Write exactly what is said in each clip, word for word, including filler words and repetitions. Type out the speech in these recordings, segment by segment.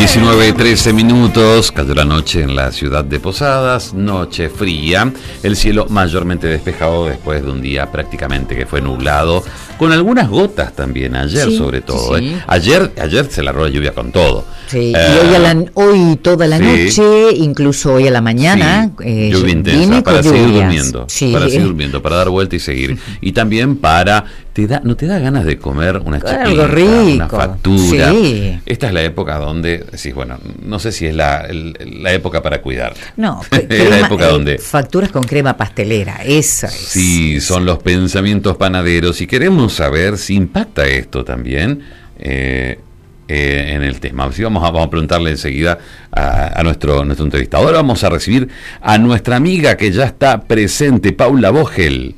diecinueve, trece minutos, cayó la noche en la ciudad de Posadas, noche fría, el cielo mayormente despejado después de un día prácticamente que fue nublado, con algunas gotas también, ayer sí, sobre todo. Sí. ¿eh? Ayer ayer se largó la lluvia con todo. Sí, eh, y hoy, a la, hoy toda la sí. noche, incluso hoy a la mañana, sí. eh, lluvia intensa, para seguir lluvias. durmiendo, sí. para seguir durmiendo, para dar vuelta y seguir. Y también para... Te da, ¿No te da ganas de comer una chiquita, una factura? Sí. Esta es la época donde decís, bueno, no sé si es la, el, la época para cuidar. No, crema, es la época eh, donde... Facturas con crema pastelera, esa es. Sí, son los pensamientos panaderos y queremos saber si impacta esto también eh, eh, en el tema. Si vamos, a, vamos a preguntarle enseguida a, a nuestro, nuestro entrevistador. Ahora vamos a recibir a nuestra amiga que ya está presente, Paula Vogel.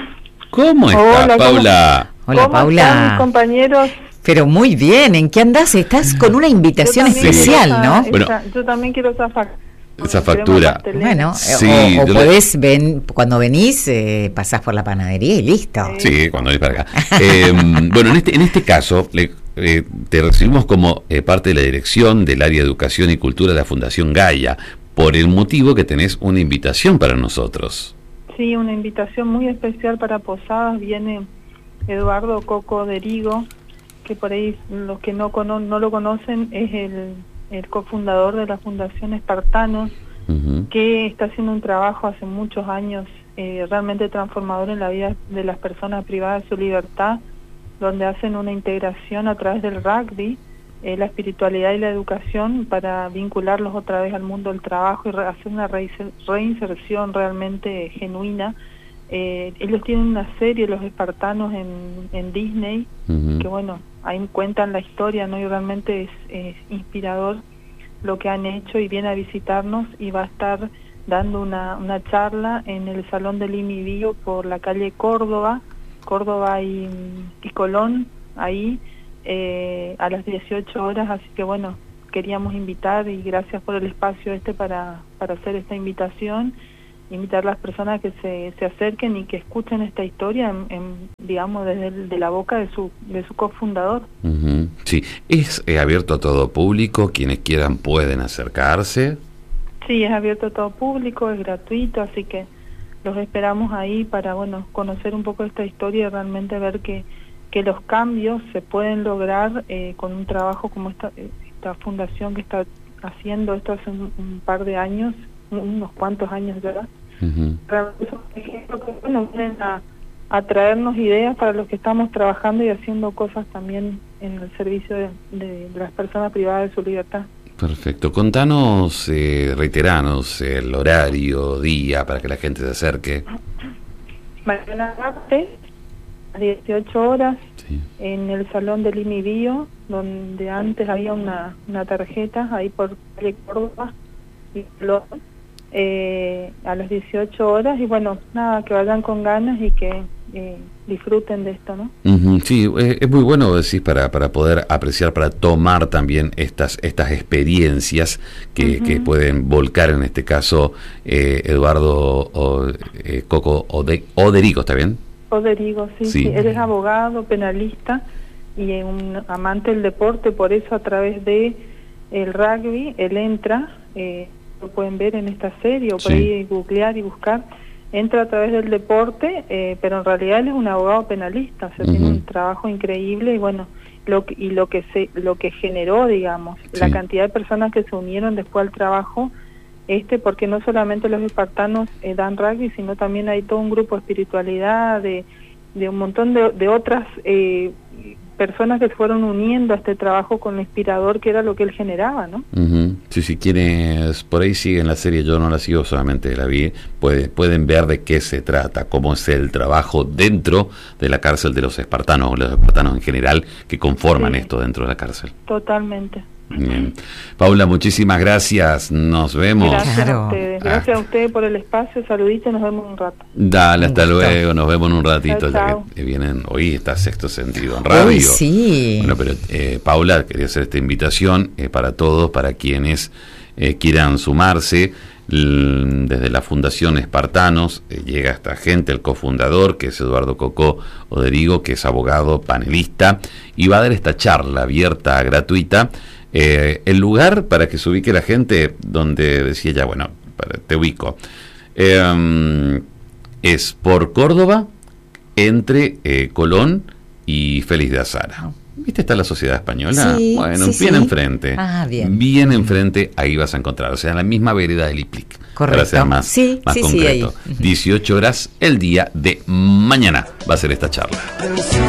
¿Cómo está, Hola, Paula? ¿cómo, Hola, ¿cómo Paula. están mis compañeros? Pero muy bien, ¿en qué andás? Estás con una invitación especial, esa, ¿no? Esa, bueno, yo también quiero esa factura. Esa factura. Bueno, sí, o, o podés, le... ven, cuando venís, eh, pasás por la panadería y listo. Sí, cuando venís para acá. eh, bueno, en este, en este caso, le, eh, te recibimos como eh, parte de la dirección del área de Educación y Cultura de la Fundación Gaia, por el motivo que tenés una invitación para nosotros. Sí, una invitación muy especial para Posadas. Viene Eduardo Coco Derigo, que por ahí los que no cono no lo conocen es el, el cofundador de la Fundación Espartanos, uh-huh. que está haciendo un trabajo hace muchos años eh, realmente transformador en la vida de las personas privadas de su libertad, donde hacen una integración a través del rugby, eh, la espiritualidad y la educación para vincularlos otra vez al mundo del trabajo y hacer una reinserción realmente genuina. Eh, ellos tienen una serie, Los Espartanos, en, en Disney, uh-huh. que bueno, ahí cuentan la historia, ¿no? Y realmente es, es inspirador lo que han hecho, y viene a visitarnos y va a estar dando una, una charla en el Salón del IMIBio por la calle Córdoba, Córdoba y, y Colón, ahí, eh, a las dieciocho horas, así que bueno, queríamos invitar, y gracias por el espacio este para, para hacer esta invitación, invitar a las personas que se, se acerquen y que escuchen esta historia, en, en, digamos, desde el, de la boca de su, de su cofundador. Uh-huh. Sí, ¿es eh, abierto a todo público? Quienes quieran pueden acercarse. Sí, es abierto a todo público, es gratuito, así que los esperamos ahí para, bueno, conocer un poco esta historia y realmente ver que que los cambios se pueden lograr eh, con un trabajo como esta, esta fundación que está haciendo esto hace un, un par de años, unos cuantos años ya. Uh-huh. Que, bueno, vienen a, a traernos ideas para los que estamos trabajando y haciendo cosas también en el servicio de, de, de las personas privadas de su libertad. Perfecto. Contanos, eh, reiteranos el horario, día, para que la gente se acerque. Mañana martes, a dieciocho horas, sí. en el Salón del IMIBio, donde antes había una, una tarjeta, ahí por calle Córdoba, y lo, eh, a las dieciocho horas, y bueno, nada, que vayan con ganas y que eh, disfruten de esto, ¿no? Uh-huh, sí, eh, es muy bueno, decís, para, para poder apreciar, para tomar también estas, estas experiencias que, uh-huh. que pueden volcar, en este caso, eh, Eduardo o, eh, Coco Ode, Oderigo, ¿está bien? Oderigo, sí, sí, sí, él es abogado, penalista y un amante del deporte, por eso a través de el rugby, él entra, eh, lo pueden ver en esta serie o por sí. ahí googlear y buscar, entra a través del deporte, eh, pero en realidad él es un abogado penalista, o sea, uh-huh. tiene un trabajo increíble y bueno, lo que, y lo que se, lo que generó, digamos, sí. la cantidad de personas que se unieron después al trabajo, este porque no solamente los espartanos eh, dan rugby, sino también hay todo un grupo de espiritualidad, de, de un montón de, de otras eh, personas que se fueron uniendo a este trabajo con lo inspirador que era lo que él generaba, ¿no? Uh-huh. Sí, si quienes por ahí siguen la serie, yo no la sigo, solamente la vi, puede, pueden ver de qué se trata, cómo es el trabajo dentro de la cárcel de los espartanos, o los espartanos en general, que conforman sí. esto dentro de la cárcel. Totalmente. Bien. Paula, muchísimas gracias, nos vemos. Gracias claro. a ustedes, gracias ah. a ustedes por el espacio, saluditos, nos vemos un rato. Dale, hasta luego, nos vemos en un ratito, chao, chao. ya que vienen, hoy está Sexto Sentido en radio. Hoy sí. Bueno, pero eh, Paula, quería hacer esta invitación eh, para todos, para quienes eh, quieran sumarse. l- desde la Fundación Espartanos eh, llega esta gente, el cofundador, que es Eduardo Coco Oderigo, que es abogado, panelista, y va a dar esta charla abierta, gratuita. Eh, el lugar, para que se ubique la gente, donde decía ya, bueno, para, te ubico, eh, es por Córdoba, entre eh, Colón y Félix de Azara. ¿Viste? Está la Sociedad Española. Sí, bueno, sí, bien sí. enfrente. Ah, bien. Bien enfrente, ahí vas a encontrar. O sea, en la misma vereda del Iplic. Correcto. Para ser más, Sí, más sí, sí, concreto. ahí. dieciocho horas el día de mañana va a ser esta charla.